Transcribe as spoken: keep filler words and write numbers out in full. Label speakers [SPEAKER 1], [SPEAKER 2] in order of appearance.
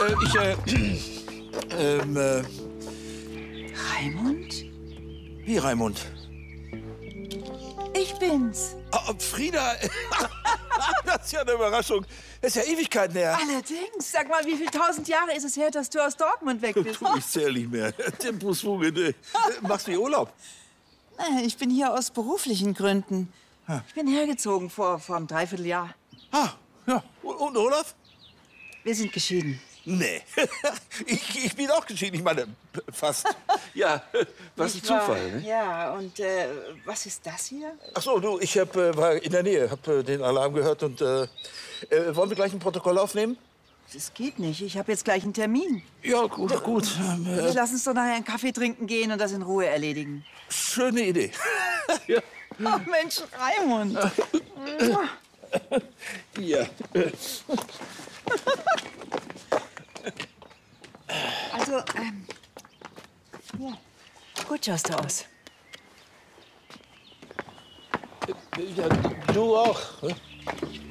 [SPEAKER 1] äh, ich, äh, ähm, äh...
[SPEAKER 2] Raimund?
[SPEAKER 1] Wie Raimund?
[SPEAKER 2] Ich bin's.
[SPEAKER 1] Oh, Frieda, das ist ja eine Überraschung. Das ist ja Ewigkeiten her.
[SPEAKER 2] Allerdings. Sag mal, wie viele tausend Jahre ist es her, dass du aus Dortmund weg bist?
[SPEAKER 1] Du, ich zähle nicht mehr. Tempusfuge, ne? Machst du hier Urlaub?
[SPEAKER 2] Ich bin hier aus beruflichen Gründen. Ich bin hergezogen vor, vor einem Dreivierteljahr.
[SPEAKER 1] Ah, ja. Und Olaf?
[SPEAKER 2] Wir sind geschieden.
[SPEAKER 1] Nee. Ich, ich bin auch geschieden. Ich meine, fast. Ja, was ein
[SPEAKER 2] Nicht wahr?
[SPEAKER 1] Zufall, ne?
[SPEAKER 2] Ja, und äh, was ist das hier?
[SPEAKER 1] Ach so, du, ich hab, äh, war in der Nähe, hab äh, den Alarm gehört und äh, äh, wollen wir gleich ein Protokoll aufnehmen?
[SPEAKER 2] Das geht nicht. Ich habe jetzt gleich einen Termin.
[SPEAKER 1] Ja, gut, gut. Ähm, äh,
[SPEAKER 2] Lass uns doch nachher einen Kaffee trinken gehen und das in Ruhe erledigen.
[SPEAKER 1] schöne Idee. Ja.
[SPEAKER 2] Oh, Mensch, Raimund.
[SPEAKER 1] Ja.
[SPEAKER 2] Also, ähm, ja. Gut schaust du aus.
[SPEAKER 1] Ja, du auch. Ne?